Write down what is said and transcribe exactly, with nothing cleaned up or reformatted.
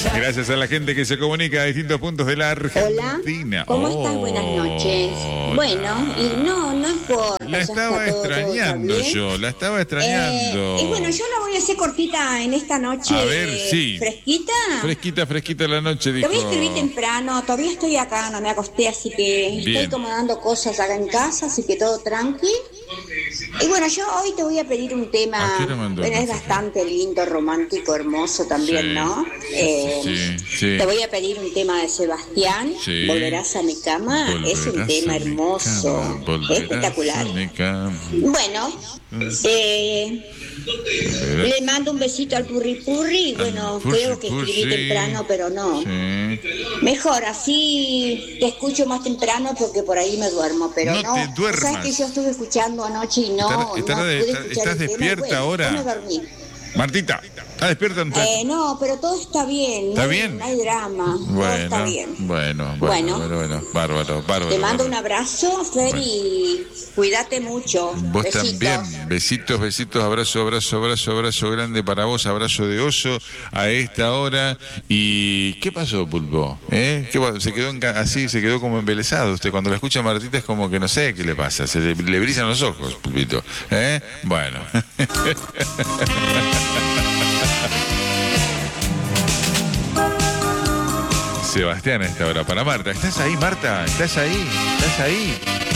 Gracias a la gente que se comunica a distintos puntos de la Argentina. Hola, ¿cómo estás? Buenas noches. Bueno, y no, no importa. La estaba todo, extrañando todo yo, la estaba extrañando. Eh, y bueno, yo la voy a hacer cortita en esta noche. A ver, sí. ¿Fresquita? Fresquita, fresquita la noche, dijo. Te voy a escribir temprano, todavía estoy acá, no me acosté, así que Bien. estoy acomodando cosas acá en casa, así que todo tranqui. Y bueno, yo hoy te voy a pedir un tema, ¿A qué hora mandó bueno, el es mensaje? bastante lindo, romántico, hermoso también, Sí. ¿no? Eh, Sí, sí. Te voy a pedir un tema de Sebastián, Sí. Volverás a mi cama, es un Volverás tema a mi hermoso, cama, volverás espectacular. a mi cama. Bueno, eh, le mando un besito al Purri Purri, bueno, Purri creo que escribí Purri. temprano, pero no. Sí. Mejor, así te escucho más temprano porque por ahí me duermo, pero No no. te duermas. ¿Sabes que yo estuve escuchando anoche y no, Estará- estará no de- pude está- escuchar ¿estás el tema, y despierta bueno, ahora? no me dormí. Martita, ¿estás despierta? ¿No estás- Eh, no, pero todo está bien. ¿Está no hay- bien? No hay drama. todo Bueno, está bien. bueno, bueno, Bueno. bueno, bueno, bárbaro, bárbaro. Te mando bárbaro. un abrazo, Fer, Bueno. y cuídate mucho. Vos Besitos. también, besitos, besitos, abrazo, abrazo, abrazo, abrazo grande para vos, abrazo de oso a esta hora. ¿Y qué pasó, Pulpo? ¿Eh? ¿Qué pasó? Se quedó en ca- así, se quedó como embelesado. Usted cuando la escucha a Martita es como que no sé qué le pasa, se le, le brillan los ojos, Pulpito. ¿Eh? Bueno. Sebastián a esta hora para Marta. ¿Estás ahí, Marta? ¿Estás ahí? ¿Estás ahí?